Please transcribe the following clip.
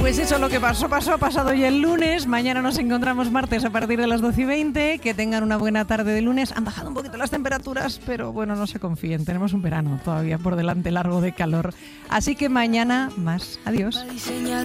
Pues eso, lo que pasó, ha pasado hoy el lunes. Mañana nos encontramos martes a partir de las 12:20. Que tengan una buena tarde de lunes. Han bajado un poquito las temperaturas, pero bueno, no se confíen. Tenemos un verano todavía por delante largo de calor. Así que mañana más. Adiós.